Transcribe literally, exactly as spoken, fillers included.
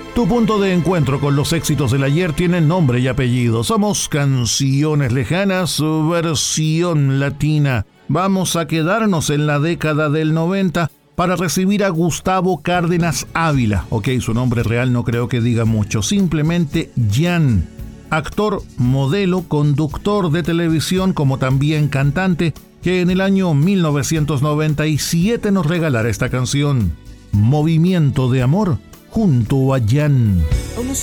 Tu punto de encuentro con los éxitos del ayer tiene nombre y apellido. Somos Canciones Lejanas, versión latina. Vamos a quedarnos en la década del noventa para recibir a Gustavo Cárdenas Ávila. Ok, su nombre real no creo que diga mucho, simplemente Jan. Actor, modelo, conductor de televisión, como también cantante, que en el año mil novecientos noventa y siete nos regalará esta canción, Movimiento de Amor, junto a Jan.